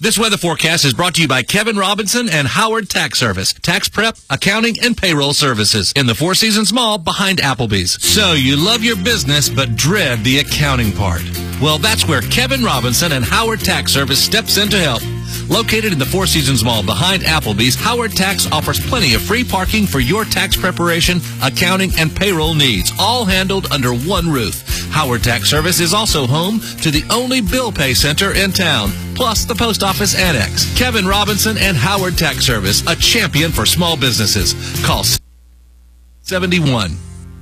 This weather forecast is brought to you by Kevin Robinson and Howard Tax Service. Tax prep, accounting, and payroll services in the Four Seasons Mall behind Applebee's. So you love your business but dread the accounting part. Well, that's where Kevin Robinson and Howard Tax Service steps in to help. Located in the Four Seasons Mall behind Applebee's, Howard Tax offers plenty of free parking for your tax preparation, accounting, and payroll needs, all handled under one roof. Howard Tax Service is also home to the only bill pay center in town, plus the post office annex. Kevin Robinson and Howard Tax Service, a champion for small businesses. Call 71.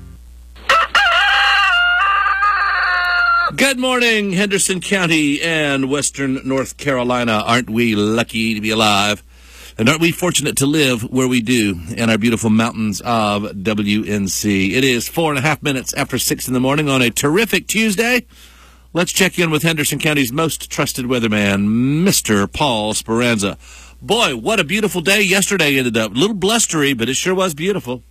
Good morning, Henderson County and Western North Carolina. Aren't we lucky to be alive? And aren't we fortunate to live where we do in our beautiful mountains of WNC? It is 4.5 minutes after 6 in the morning on a terrific Tuesday. Let's check in with Henderson County's most trusted weatherman, Mr. Paul Speranza. Boy, what a beautiful day yesterday ended up. A little blustery, but it sure was beautiful.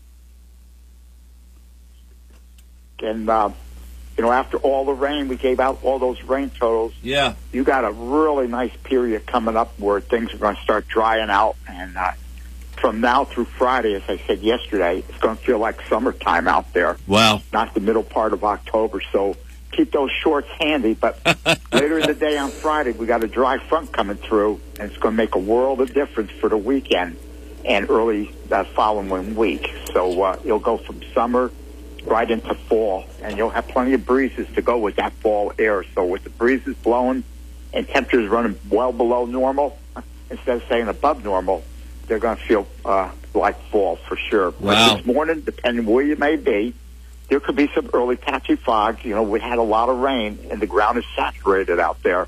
And, after all the rain, we gave out all those rain totals. Yeah. You got a really nice period coming up where things are going to start drying out. And from now through Friday, as I said yesterday, it's going to feel like summertime out there. Wow. Not the middle part of October. So keep those shorts handy. But later in the day on Friday, we got a dry front coming through, and it's going to make a world of difference for the weekend and early that following week. So you'll go from summer right into fall, and you'll have plenty of breezes to go with that fall air. So with the breezes blowing and temperatures running well below normal, instead of saying above normal, they're going to feel like fall for sure. Wow. But this morning, depending where you may be, there could be some early patchy fog. We had a lot of rain, and the ground is saturated out there.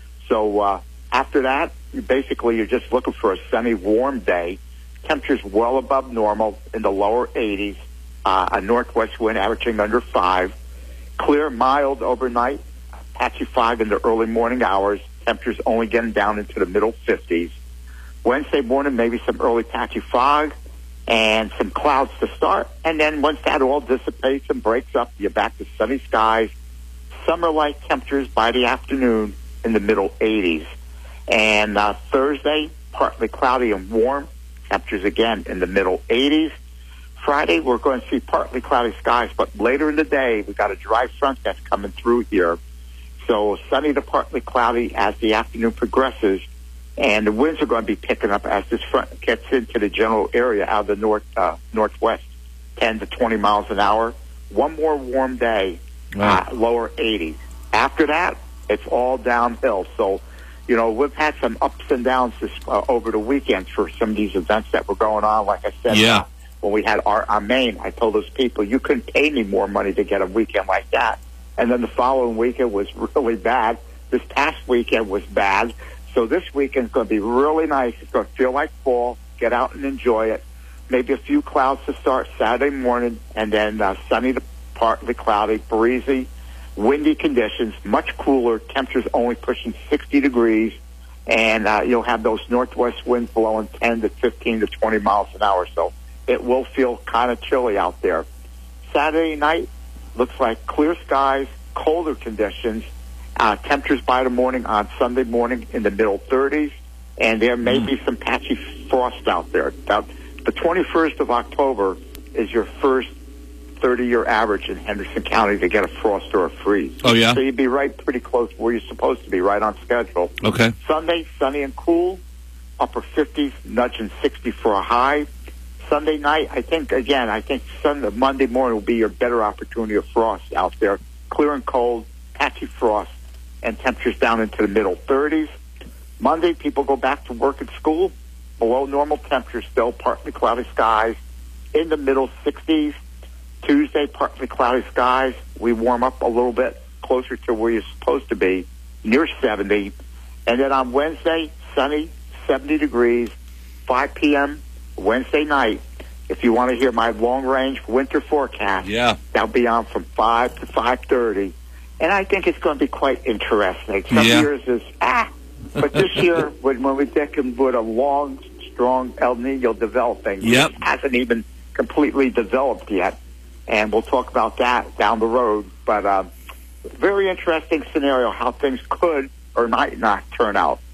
So after that, you're just looking for a sunny, warm day. Temperatures well above normal in the lower 80s. A northwest wind averaging under 5. Clear, mild overnight. Patchy fog in the early morning hours. Temperatures only getting down into the middle 50s. Wednesday morning, maybe some early patchy fog and some clouds to start. And then once that all dissipates and breaks up, you're back to sunny skies. Summer-like temperatures by the afternoon in the middle 80s. And Thursday, partly cloudy and warm. Temperatures again in the middle 80s. Friday, we're going to see partly cloudy skies, but later in the day, we've got a dry front that's coming through here. So sunny to partly cloudy as the afternoon progresses, and the winds are going to be picking up as this front gets into the general area out of the northwest, 10 to 20 miles an hour. One more warm day, lower 80s. After that, it's all downhill. So, we've had some ups and downs over the weekend for some of these events that were going on. Like I said, yeah. When we had our main, I told those people, you couldn't pay me more money to get a weekend like that. And then the following weekend was really bad. This past weekend was bad. So this weekend's going to be really nice. It's going to feel like fall. Get out and enjoy it. Maybe a few clouds to start Saturday morning, and then sunny to partly cloudy, breezy, windy conditions, much cooler. Temperatures only pushing 60 degrees. And you'll have those northwest winds blowing 10 to 15 to 20 miles an hour. So it will feel kind of chilly out there. Saturday night looks like clear skies, colder conditions. Temperatures by the morning on Sunday morning in the middle 30s, and there may be some patchy frost out there. Now, the 21st of October is your first 30-year average in Henderson County to get a frost or a freeze. Oh, yeah? So you'd be right pretty close where you're supposed to be, right on schedule. Okay. Sunday, sunny and cool, upper 50s, nudging 60 for a high. Sunday night, I think Monday morning will be your better opportunity of frost out there. Clear and cold, patchy frost, and temperatures down into the middle 30s. Monday, people go back to work at school. Below normal temperatures still, partly cloudy skies in the middle 60s. Tuesday, partly cloudy skies. We warm up a little bit closer to where you're supposed to be, near 70. And then on Wednesday, sunny, 70 degrees, 5 p.m., Wednesday night. If you want to hear my long-range winter forecast, that'll be on from 5 to 5:30. And I think it's going to be quite interesting. Some years is, but this year, when we're thinking with a long, strong El Nino developing, it hasn't even completely developed yet. And we'll talk about that down the road. But very interesting scenario, how things could or might not turn out.